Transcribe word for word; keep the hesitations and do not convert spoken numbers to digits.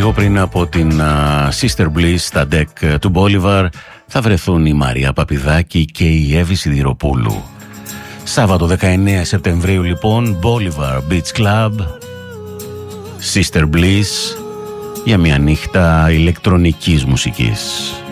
λίγο πριν από την uh, Sister Bliss στα deck του Bolivar θα βρεθούν η Μαρία Παπηδάκη και η Εύη Σιδηροπούλου. Σάββατο δεκαεννέα Σεπτεμβρίου λοιπόν, Bolivar Beach Club, Sister Bliss, για μια νύχτα ηλεκτρονικής μουσικής.